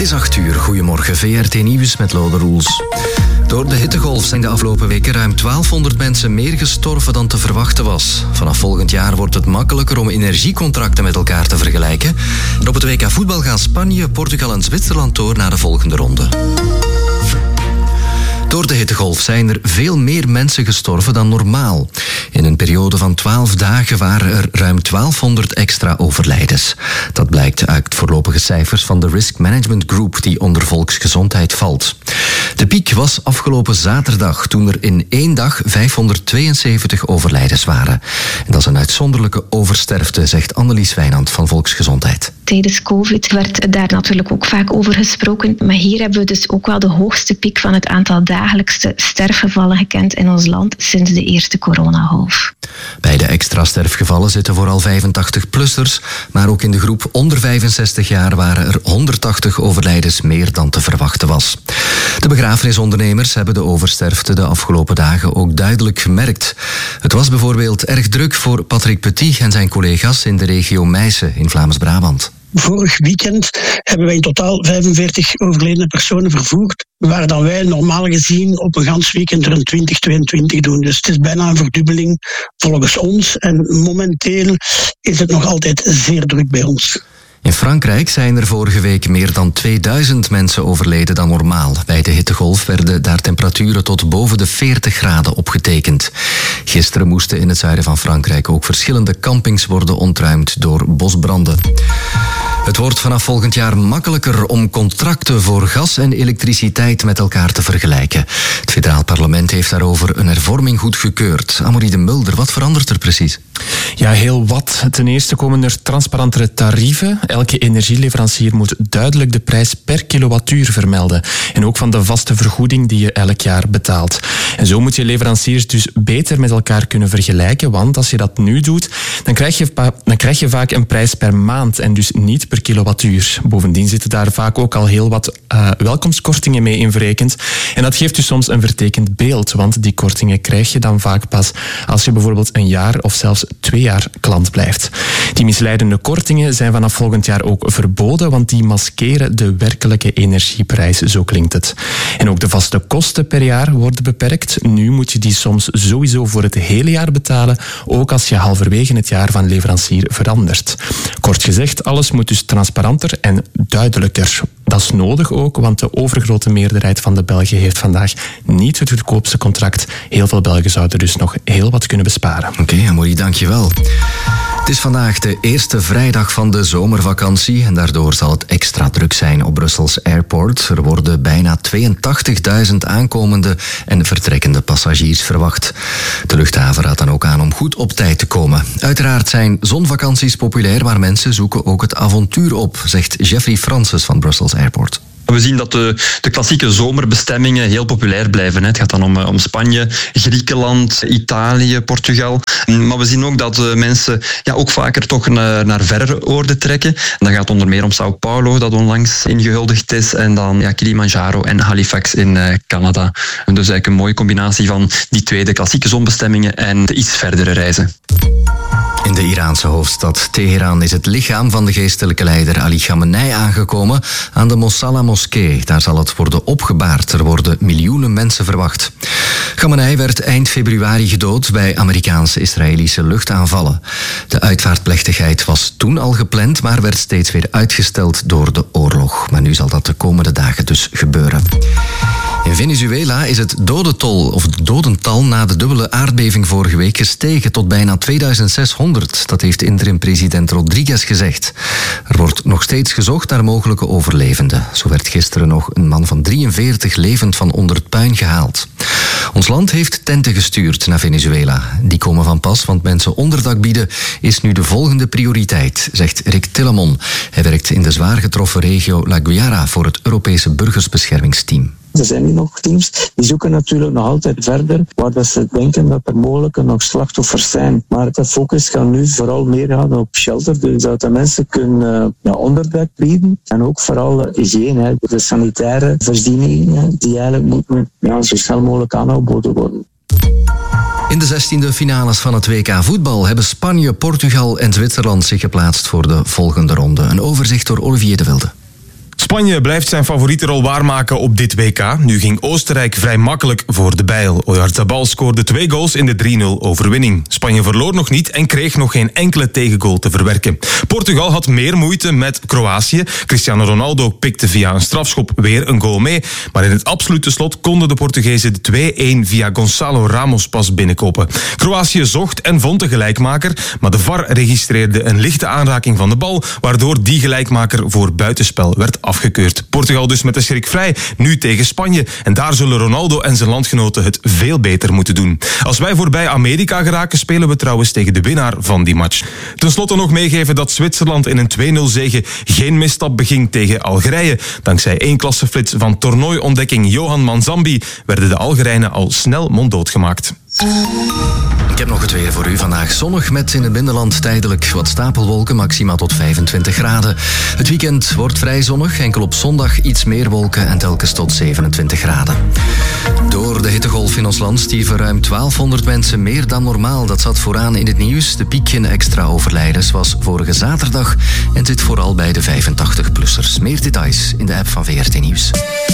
Het is 8 uur. Goedemorgen, VRT Nieuws met Lode Roels. Door de hittegolf zijn de afgelopen weken ruim 1200 mensen meer gestorven dan te verwachten was. Vanaf volgend jaar wordt het makkelijker om energiecontracten met elkaar te vergelijken. En op het WK voetbal gaan Spanje, Portugal en Zwitserland door naar de volgende ronde. Door de hittegolf zijn er veel meer mensen gestorven dan normaal. In een periode van 12 dagen waren er ruim 1200 extra overlijdens. Dat blijkt uit voorlopige cijfers van de Risk Management Group die onder volksgezondheid valt. De piek was afgelopen zaterdag toen er in 1 dag 572 overlijdens waren. En dat is een uitzonderlijke oversterfte, zegt Annelies Wijnand van Volksgezondheid. Tijdens COVID werd daar natuurlijk ook vaak over gesproken. Maar hier hebben we dus ook wel de hoogste piek van het aantal dagelijkse sterfgevallen gekend in ons land sinds de eerste coronagolf. Bij de extra sterfgevallen zitten vooral 85-plussers, maar ook in de groep onder 65 jaar waren er 180 overlijdens meer dan te verwachten was. De begrafenisondernemers hebben de oversterfte de afgelopen dagen ook duidelijk gemerkt. Het was bijvoorbeeld erg druk voor Patrick Petit en zijn collega's in de regio Meissen in Vlaams-Brabant. Vorig weekend hebben wij in totaal 45 overledene personen vervoerd, waar dan wij normaal gezien op een gans weekend er een 20, 22 doen. Dus het is bijna een verdubbeling volgens ons. En momenteel is het nog altijd zeer druk bij ons. In Frankrijk zijn er vorige week meer dan 2000 mensen overleden dan normaal. Bij de hittegolf werden daar temperaturen tot boven de 40 graden opgetekend. Gisteren moesten in het zuiden van Frankrijk ook verschillende campings worden ontruimd door bosbranden. Het wordt vanaf volgend jaar makkelijker om contracten voor gas en elektriciteit met elkaar te vergelijken. Het federaal parlement heeft daarover een hervorming goedgekeurd. Amorie de Mulder, wat verandert er precies? Ja, heel wat. Ten eerste komen er transparantere tarieven. Elke energieleverancier moet duidelijk de prijs per kilowattuur vermelden. En ook van de vaste vergoeding die je elk jaar betaalt. En zo moet je leveranciers dus beter met elkaar kunnen vergelijken. Want als je dat nu doet, dan krijg je vaak een prijs per maand en dus niet per kilowattuur. Bovendien zitten daar vaak ook al heel wat welkomstkortingen mee in verrekend. En dat geeft dus soms een vertekend beeld. Want die kortingen krijg je dan vaak pas als je bijvoorbeeld een jaar of zelfs 2 jaar klant blijft. Die misleidende kortingen zijn vanaf volgend jaar ook verboden, want die maskeren de werkelijke energieprijs, zo klinkt het. En ook de vaste kosten per jaar worden beperkt. Nu moet je die soms sowieso voor het hele jaar betalen, ook als je halverwege het jaar van leverancier verandert. Kort gezegd, alles moet dus transparanter en duidelijker. Dat is nodig ook, want de overgrote meerderheid van de Belgen heeft vandaag niet het goedkoopste contract. Heel veel Belgen zouden dus nog heel wat kunnen besparen. Oké, Amorie, dankjewel. Het is vandaag de eerste vrijdag van de zomervakantie en daardoor zal het extra druk zijn op Brussels Airport. Er worden bijna 82.000 aankomende en vertrekkende passagiers verwacht. De luchthaven raadt dan ook aan om goed op tijd te komen. Uiteraard zijn zonvakanties populair, maar mensen zoeken ook het avontuur op, zegt Jeffrey Francis van Brussels Airport. We zien dat de klassieke zomerbestemmingen heel populair blijven. Het gaat dan om Spanje, Griekenland, Italië, Portugal. Maar we zien ook dat mensen ook vaker toch naar verre oorden trekken. En dat gaat onder meer om Sao Paulo, dat onlangs ingehuldigd is. En dan Kilimanjaro en Halifax in Canada. En dus eigenlijk een mooie combinatie van die twee, de klassieke zonbestemmingen en de iets verdere reizen. In de Iraanse hoofdstad Teheran is het lichaam van de geestelijke leider Ali Khamenei aangekomen aan de Mosalla-moskee. Daar zal het worden opgebaard. Er worden miljoenen mensen verwacht. Khamenei werd eind februari gedood bij Amerikaanse-Israëlische luchtaanvallen. De uitvaartplechtigheid was toen al gepland, maar werd steeds weer uitgesteld door de oorlog. Maar nu zal dat de komende dagen dus gebeuren. In Venezuela is het dodental na de dubbele aardbeving vorige week gestegen tot bijna 2600. Dat heeft interim-president Rodriguez gezegd. Er wordt nog steeds gezocht naar mogelijke overlevenden. Zo werd gisteren nog een man van 43 levend van onder het puin gehaald. Ons land heeft tenten gestuurd naar Venezuela. Die komen van pas, want mensen onderdak bieden is nu de volgende prioriteit, zegt Rick Tillemon. Hij werkt in de zwaar getroffen regio La Guayara voor het Europese burgersbeschermingsteam. Er zijn nu nog teams die zoeken natuurlijk nog altijd verder, waar dat ze denken dat er mogelijk nog slachtoffers zijn. Maar de focus gaat nu vooral meer gaan op shelter, dus dat de mensen kunnen onderdak bieden. En ook vooral hygiëne, de sanitaire voorzieningen die eigenlijk moeten zo snel mogelijk aangeboden worden. In de 16e finales van het WK voetbal hebben Spanje, Portugal en Zwitserland zich geplaatst voor de volgende ronde. Een overzicht door Olivier de Wilde. Spanje blijft zijn favoriete rol waarmaken op dit WK. Nu ging Oostenrijk vrij makkelijk voor de bijl. Oyarzabal scoorde 2 goals in de 3-0 overwinning. Spanje verloor nog niet en kreeg nog geen enkele tegengoal te verwerken. Portugal had meer moeite met Kroatië. Cristiano Ronaldo pikte via een strafschop weer een goal mee. Maar in het absolute slot konden de Portugezen de 2-1 via Gonçalo Ramos pas binnenkopen. Kroatië zocht en vond de gelijkmaker, maar de VAR registreerde een lichte aanraking van de bal, waardoor die gelijkmaker voor buitenspel werd afgekeurd. Portugal dus met de schrik vrij, nu tegen Spanje. En daar zullen Ronaldo en zijn landgenoten het veel beter moeten doen. Als wij voorbij Amerika geraken, spelen we trouwens tegen de winnaar van die match. Ten slotte nog meegeven dat Zwitserland in een 2-0 zege geen misstap beging tegen Algerije. Dankzij 1 klasseflits van toernooiontdekking Johan Manzambi werden de Algerijnen al snel monddood gemaakt. Ik heb nog het weer voor u. Vandaag zonnig met in het binnenland tijdelijk wat stapelwolken, maximaal tot 25 graden. Het weekend wordt vrij zonnig, enkel op zondag iets meer wolken en telkens tot 27 graden. Door de hittegolf in ons land stierven ruim 1200 mensen meer dan normaal. Dat zat vooraan in het nieuws. De piek in extra overlijdens was vorige zaterdag en zit vooral bij de 85-plussers. Meer details in de app van VRT Nieuws.